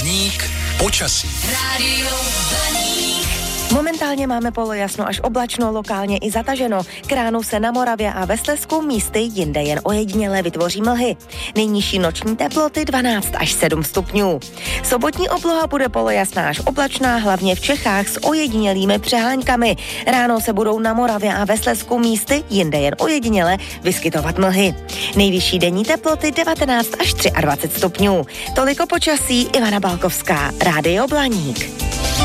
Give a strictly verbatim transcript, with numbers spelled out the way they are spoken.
Blaník počasí. Rádio Blaník. Momentálně máme polojasno až oblačno, lokálně i zataženo. K ránu se na Moravě a ve Slezsku místy jinde jen ojediněle vytvoří mlhy. Nejnižší noční teploty dvanáct až sedm stupňů. Sobotní obloha bude polojasná až oblačná, hlavně v Čechách s ojedinělými přeháňkami. Ráno se budou na Moravě a ve Slezsku místy jinde jen ojediněle vyskytovat mlhy. Nejvyšší denní teploty devatenáct až dvacet tři stupňů. Toliko počasí, Ivana Balkovská, Rádio Blaník.